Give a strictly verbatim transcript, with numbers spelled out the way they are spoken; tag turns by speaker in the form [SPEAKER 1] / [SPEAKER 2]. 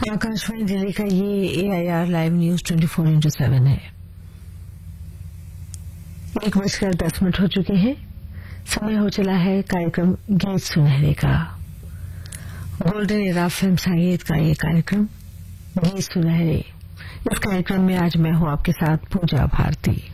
[SPEAKER 1] आकाशवाणी दिल्ली का ये ए I R live news twenty four into seven है। एक बजकर दस मिनट हो चुके हैं। समय हो चला है कार्यक्रम गीत सुनहरे का। गोल्डन एरा फिल्म संगीत का ये कार्यक्रम गीत सुनहरे। इस कार्यक्रम में आज मैं हूं आपके साथ पूजा भारती।